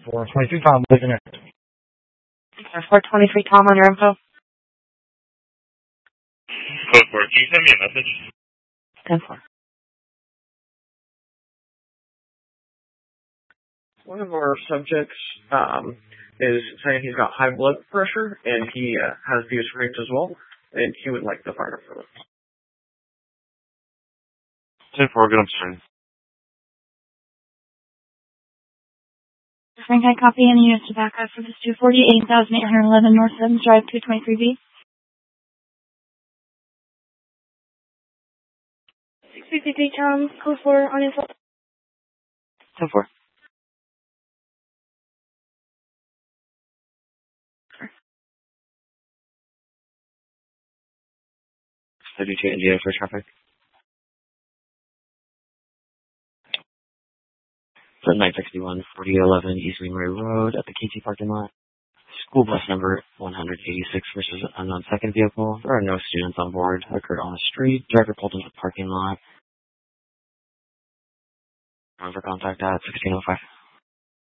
423 Tom, looking at 423 Tom on your info. Code 4, can you send me a message? 10-4. One of our subjects is saying he's got high blood pressure and he has abuse rates as well, and he would like the fire for it. 10-4, good, I'm sorry. Frank, I copy any units to back up for this 248,811 North 7th Drive, 223B. 653 Tom, code 4 on info. 10-4. India for traffic. So 961 4011 East Greenway Road at the KT parking lot. School bus number 186 versus unknown second vehicle. There are no students on board. Occurred on the street. Driver pulled into the parking lot. On for contact at 1605.